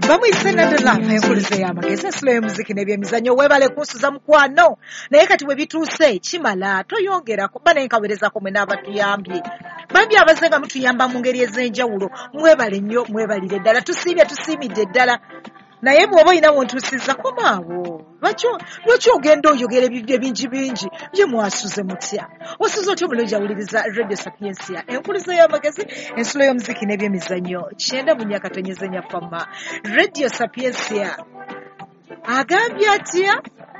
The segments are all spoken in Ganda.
Bamuyise Nandolava enkuluze y'amagezi ensolo y'omuziki n'ebyemizannyo weebale kunsuza mukwano naye kati bwe bituuse kimala toyongerako ba naye nkaweerezako mwe n'abatuyambye bambi abaze nga mutuyamba mu ngeri ez'enjawulo mwebale nnyo mwebalire ddala tusiimidde ddala naye bw'oba olina wontuusiza komaawo lwaki ogenda oyogera ebyo bingi bye mwasuze mutya wasuze otya omulungi awuliriza radio sapiensia enkuluze y'amagezi ensolo y'omuziki n'ebyemizannyo 9 radio sapiensia agambye atya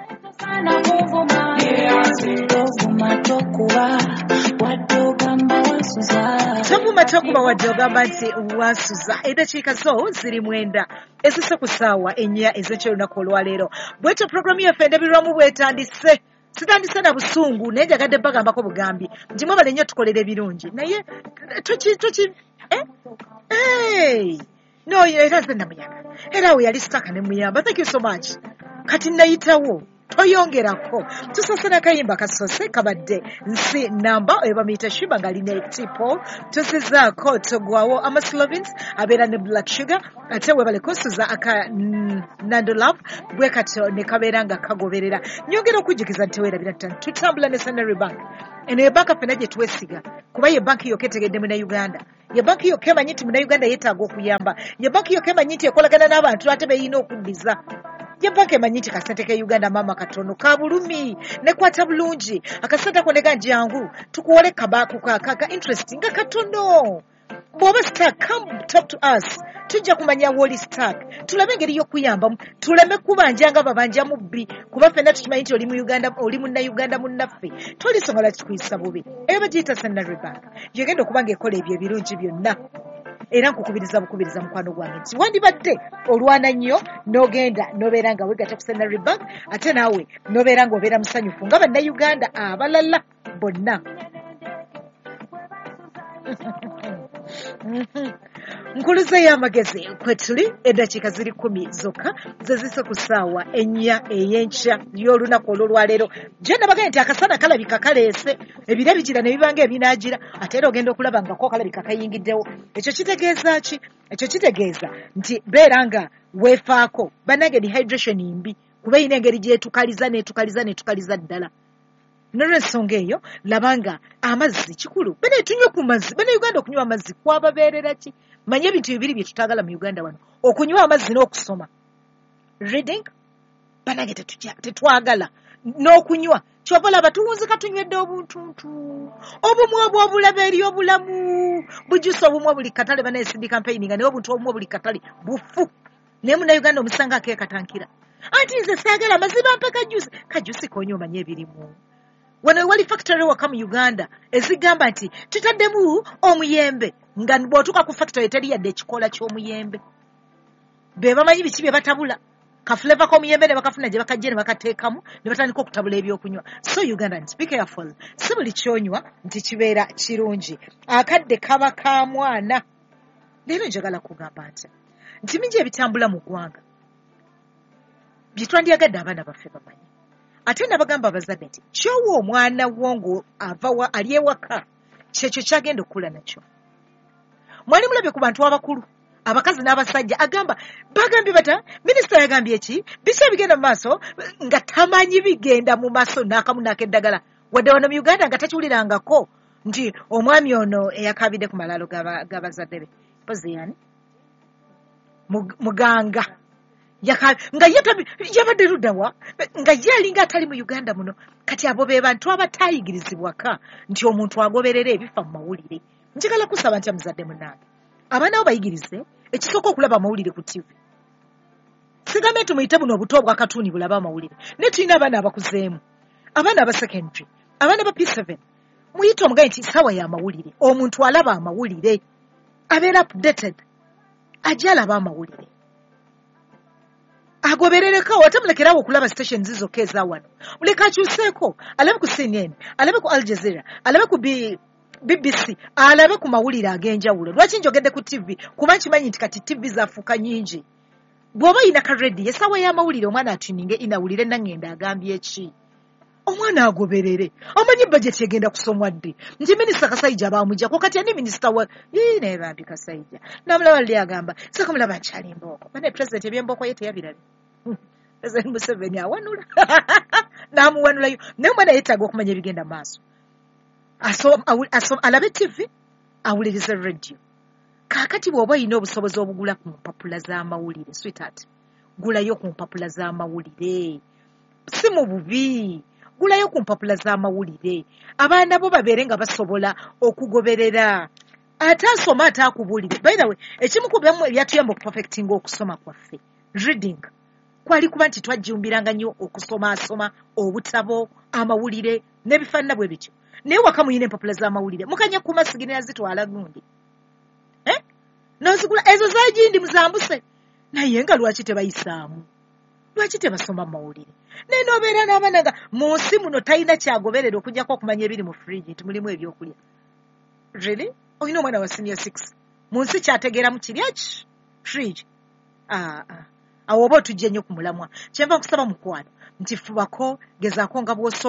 tavuma tokuba wadde ogamba nti wasuza eddakiika zo ziri 9 ezise ku ssaawa 4 ez'ekyolunaku olwaleero bwetyo puroguramu yaffe endabirwamu bwetandise sitandise na busungu naye njagadde bagambako bugambi nti mwebale nnyo tukolera ebirungi naye no era nze namuyaga era awo yali sitaka ne muyamba thank you so much kati nayitawo toyongerako tusasana kayimba kasose kabadde nsi namba eba mita shiba ngaline tipo tusizaako togwawo amaslovins abeera ne black sugar ate webale kusuza aka Nandolava bwe katyo ne kabeera nga kagoberera nyongera okujjukiza nti weerabira tutambula ne Centenary Bank eno ye banka ffenna gye twesiga kuba ye banki yokka etegedde mu Uganda ye banki yokka emanyi nti mu Uganda yeetaaga okuyamba ye banki yokka emanyi nti ekolagana n'abantu ate beeyina okuddiza ye banki emanyi nti kasente ke Uganda maama katono ka bulumi nekwata bulungi akasente ako nega njangu tukuwole ka interest nga katono bw'oba stuck come talk to us tujja kumanya woli stuck tulabe engeri y'okuyambamu tuleme kubanja nga babanja mubbi kuba ffenna tukimanyi nti oli mu Uganda oli munnayuganda munnaffe tolisonga lwaki tukuyisa bubi eyo bagiyita Centenary Bank yogenda okuba ng'ekola ebyo ebirungi byonna era nkukubiriza bukubiriza mukwano gwange nti wandibadde olwana nnyo n'ogenda n'obeera nga wegatta ku Centenary Bank ate naawe n'obeera ng'obeera musanyufu nga bannayuganda abalala bonna nkuluze y'amagezi kwe tuli eddakiika ziri 10 zokka zezise ku ssaawa 4 ey'enkya y'olunaku olw'olwaleero gye nabagaye nti akasana kalabika kaleese ebire bigira ne bibanga ebinaagira ate era ogenda okulaba ngako kalabika kayingiddewo ekyo kitegeeza ki ekyo kitegeeza nti beera nga weefaako bannange dehydration mbi kuba eyina engeri gyetukaliza ddala n'olw'ensonga eyo labanga amazzi kikulu bene tunywe ku mazzi bene Uganda okunywa amazzi kwababeerera ki manye ebintu bibiri bye tutaagala mu Uganda wano okunywa amazzi n'okusoma reading banage tetwagala n'okunywa kyova laba tuwunzika tunywedde obuntuntu obumu obw'obulabe eri obulamu bujusa obumu buli katale banaesidi campaigning naye obuntu obumu buli katale bufu naye munnayuganda omusanga akeekatankira anti nze saagala amazzi bampe kajusi konywa omanye ebirimu wano wali factory waka mu Uganda ezigamba nti tutaddemu omuyembe nga bw'otuuka ku factory teri yadde ekikola ky'omuyembe be bamanyi biki bye batabula kafuleva k'omuyembe ne bakafuna gye bakajje ne bakateekamu ne batandika okutabula ebyokunywa so Ugandans be careful si buli kyonywa nti kibeera kirungi akadde kaba ka mwana leero njagala kugamba nti mingi ebitambula mu ggwanga bye twandyagadde abaana baffe bamanyi ate nabagamba abazadde nti kyowa omwana wongo ava ali ewaka kyekyo kyagenda okukula nakyo mwali mulabye ku bantu abakulu abakazi n'abasajja bagambye bata minisita yagambye eki bisi ebigenda mu maaso nga tamanyi bigenda mu maaso n'akamu n'akeddagala wadde wano mu Uganda nga takiwulirangako nti omwami ono eyakabidde ku malaalo g'abazadde be pozi yani muganga nga yabadde luddawa nga yalinga atali mu Uganda muno kati abo be bantu abataayigirizibwaka nti omuntu agoberera ebifa mu mawulire njagala kusaba nti amuzadde munange abaana bo bayigirize ekisooka okulaba amawulire ku TV sigambe nti muyite buno obuto obwakatuuni bulaba amawulire naye tulina abaana abakuzeemu abaana aba secondary abaana ba P7 muyite omugaye nti sawa y'amawulire omuntu alaba amawulire abeera updated ajja alaba amawulire agoberereko watamulekerawo okulaba stations zizokka eza wano muleka akyuseeko alabe ku CNN alabe ku Al Jazeera alabe ku BBC alabe ku mawulire ag'enjawulo lwaki njogedde ku TV kuba nkimanyi nti kati TV zafuuka nyingi bw'oba yina ka ready esaawa y'amawulire omwana atuninge inawulire nangenda agambye eki omwana agoberere amanyi budget egenda kusomwa ddi nti minisita Kasayija baamujjako kati ani minisita wa naye bambi Kasayija namulaba lali agamba sekamulaba nkyali embooko bane president ebyembooko ye teyabirabye President Museveni awanula n'amuwanulayo naye omwana yeetaaga okumanya ebigenda maaso alabe TV awulirize radio kaakati bw'oba olina obusobozi obugula ku mpapula z'amawulire sweetheart gulayo ku mpapula z'amawulire si mu bubi gulayo ku mpapula z'amawulire abaana bo babeere nga basobola okugoberera ate asoma ate akubuulire by the way ekimu ku byamu ebyatuyamba okupafectinga okusoma kwaffe reading kwali kuba nti twajjumbiranga nnyo okusomaasoma obutabo amawulire n'ebifaanana bwe bityo naye waka muyina empapula z'amawulire mukanya kumasigirira zitwala gundi n'ozigula ezo zaagindi muzambuse naye nga lwaki tebayisaamu lwaki tebasoma amawulire naye n'obeera n'abaana nga mu nsi muno talina kyagoberera okugyako okumanya ebiri mu fridge nti mulimu ebyokulya really olina omwana wa senior 6 mu nsi kyategeeramu kirya ki fridge awo oba otujja nnyo ku mulamwa kyenva nkusaba mukwano nti fubako gezaako nga bw'osobola